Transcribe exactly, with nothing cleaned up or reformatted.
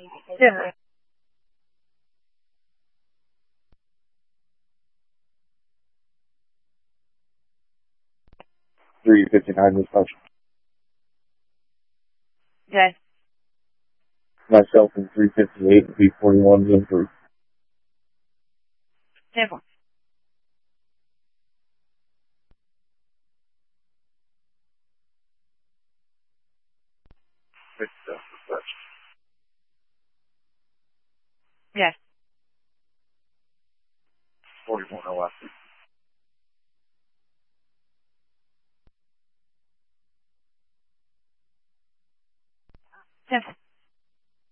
Yeah. three fifty-nine this much. Okay. Myself in three fifty-eight and B forty-one is improved. Table. Yes. forty-one oh